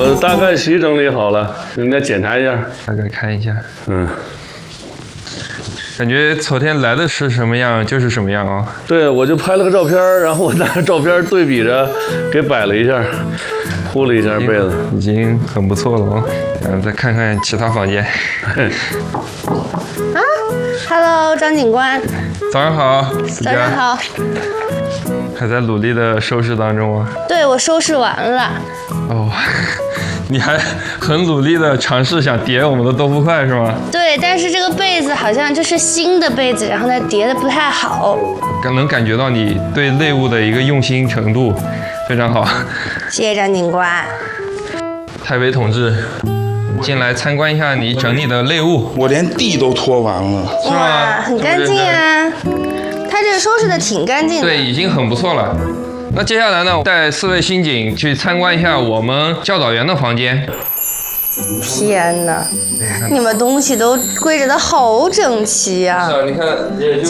我大概洗整理好了，应该检查一下。 大概看一下。 嗯。 感觉昨天来的是什么样就是什么样啊。 对，我就拍了个照片，然后我拿着照片对比着给摆了一下，铺了一下被子， 已经很不错了哦。然后再看看其他房间。 Hello， 张警官。 早上好， 早上好。 还在努力的收拾当中啊？ 对，我收拾完了。 哦。你还很努力的尝试想叠我们的豆腐块是吗？ 对，但是这个被子好像就是新的被子，然后它叠的不太好。 能感觉到你对类物的一个用心程度，非常好。 谢谢张警官。 太尉同志，进来参观一下你整理的类物。 我连地都拖完了， 是吗？ 哇，很干净啊。他这收拾的挺干净的。 对，已经很不错了。那接下来呢，带4位刑警去参观一下我们教导员的房间。 天哪，你们东西都归置的好整齐啊！ 是啊，你看。